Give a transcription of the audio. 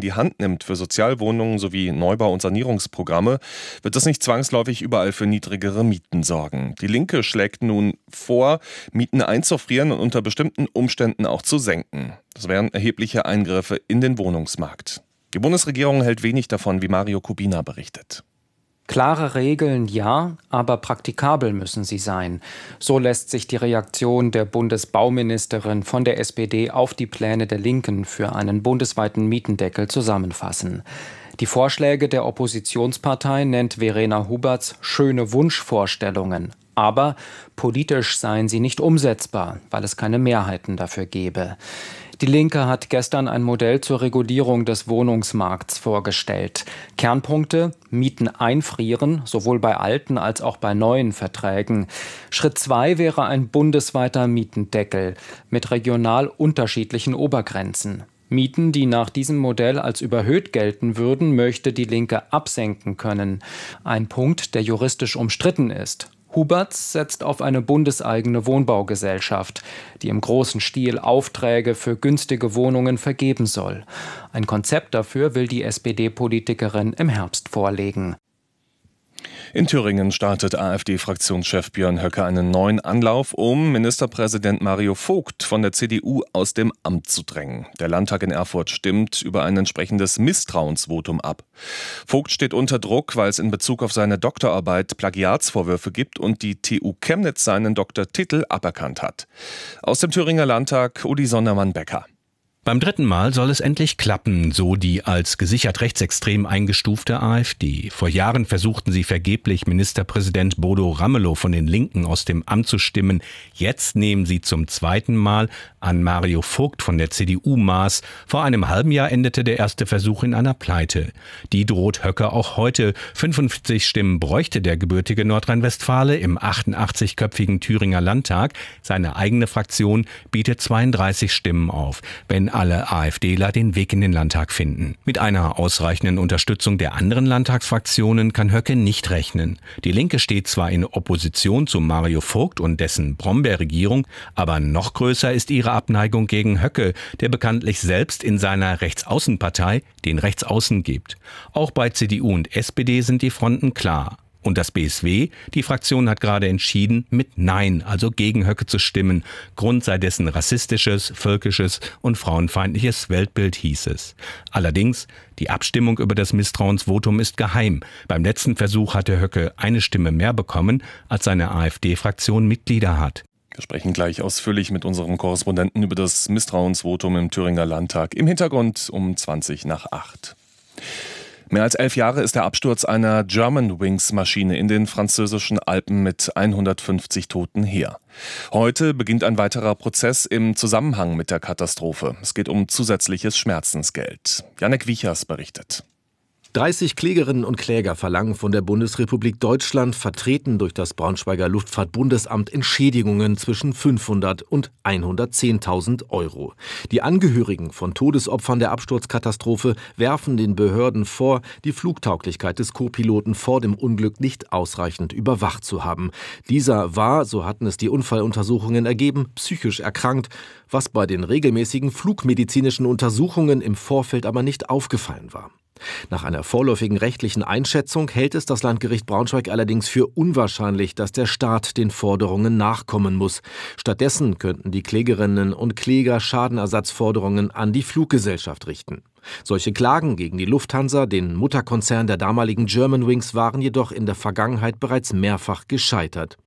die Hand nimmt für Sozialwohnungen sowie Neubau- und Sanierungsprogramme, wird das nicht zwangsläufig überall für niedrigere Mieten sorgen. Die Linke schlägt nun vor, Mieten einzufrieren und unter bestimmten Umständen auch zu senken. Das wären erhebliche Eingriffe in den Wohnungsmarkt. Die Bundesregierung hält wenig davon, wie Mario Kubina berichtet. Klare Regeln ja, aber praktikabel müssen sie sein. So lässt sich die Reaktion der Bundesbauministerin von der SPD auf die Pläne der Linken für einen bundesweiten Mietendeckel zusammenfassen. Die Vorschläge der Oppositionspartei nennt Verena Huberts schöne Wunschvorstellungen. Aber politisch seien sie nicht umsetzbar, weil es keine Mehrheiten dafür gäbe. Die Linke hat gestern ein Modell zur Regulierung des Wohnungsmarkts vorgestellt. Kernpunkte: Mieten einfrieren, sowohl bei alten als auch bei neuen Verträgen. Schritt 2 wäre ein bundesweiter Mietendeckel mit regional unterschiedlichen Obergrenzen. Mieten, die nach diesem Modell als überhöht gelten würden, möchte die Linke absenken können. Ein Punkt, der juristisch umstritten ist. Huberts setzt auf eine bundeseigene Wohnbaugesellschaft, die im großen Stil Aufträge für günstige Wohnungen vergeben soll. Ein Konzept dafür will die SPD-Politikerin im Herbst vorlegen. In Thüringen startet AfD-Fraktionschef Björn Höcke einen neuen Anlauf, um Ministerpräsident Mario Vogt von der CDU aus dem Amt zu drängen. Der Landtag in Erfurt stimmt über ein entsprechendes Misstrauensvotum ab. Vogt steht unter Druck, weil es in Bezug auf seine Doktorarbeit Plagiatsvorwürfe gibt und die TU Chemnitz seinen Doktortitel aberkannt hat. Aus dem Thüringer Landtag Uli Sondermann-Becker. Beim dritten Mal soll es endlich klappen, so die als gesichert rechtsextrem eingestufte AfD. Vor Jahren versuchten sie vergeblich, Ministerpräsident Bodo Ramelow von den Linken aus dem Amt zu stimmen. Jetzt nehmen sie zum zweiten Mal an Mario Vogt von der CDU Maß. Vor einem halben Jahr endete der erste Versuch in einer Pleite. Die droht Höcke auch heute. 55 Stimmen bräuchte der gebürtige Nordrhein-Westfale im 88-köpfigen Thüringer Landtag. Seine eigene Fraktion bietet 32 Stimmen auf, wenn alle AfDler den Weg in den Landtag finden. Mit einer ausreichenden Unterstützung der anderen Landtagsfraktionen kann Höcke nicht rechnen. Die Linke steht zwar in Opposition zu Mario Vogt und dessen Brombeerregierung, aber noch größer ist ihre Abneigung gegen Höcke, der bekanntlich selbst in seiner Rechtsaußenpartei den Rechtsaußen gibt. Auch bei CDU und SPD sind die Fronten klar. Und das BSW, die Fraktion hat gerade entschieden, mit Nein, also gegen Höcke zu stimmen. Grund sei dessen rassistisches, völkisches und frauenfeindliches Weltbild, hieß es. Allerdings, die Abstimmung über das Misstrauensvotum ist geheim. Beim letzten Versuch hatte Höcke eine Stimme mehr bekommen, als seine AfD-Fraktion Mitglieder hat. Wir sprechen gleich ausführlich mit unserem Korrespondenten über das Misstrauensvotum im Thüringer Landtag. Im Hintergrund um 7:20. Mehr als 11 Jahre ist der Absturz einer Germanwings-Maschine in den französischen Alpen mit 150 Toten her. Heute beginnt ein weiterer Prozess im Zusammenhang mit der Katastrophe. Es geht um zusätzliches Schmerzensgeld. Jannik Wiechers berichtet. 30 Klägerinnen und Kläger verlangen von der Bundesrepublik Deutschland, vertreten durch das Braunschweiger Luftfahrtbundesamt, Entschädigungen zwischen 500 und 110.000 Euro. Die Angehörigen von Todesopfern der Absturzkatastrophe werfen den Behörden vor, die Flugtauglichkeit des Co-Piloten vor dem Unglück nicht ausreichend überwacht zu haben. Dieser war, so hatten es die Unfalluntersuchungen ergeben, psychisch erkrankt, was bei den regelmäßigen flugmedizinischen Untersuchungen im Vorfeld aber nicht aufgefallen war. Nach einer vorläufigen rechtlichen Einschätzung hält es das Landgericht Braunschweig allerdings für unwahrscheinlich, dass der Staat den Forderungen nachkommen muss. Stattdessen könnten die Klägerinnen und Kläger Schadenersatzforderungen an die Fluggesellschaft richten. Solche Klagen gegen die Lufthansa, den Mutterkonzern der damaligen Germanwings, waren jedoch in der Vergangenheit bereits mehrfach gescheitert.